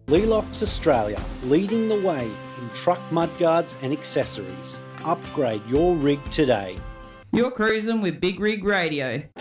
Lelox Australia, leading the way in truck mudguards and accessories. Upgrade your rig today. You're cruising with Big Rig Radio.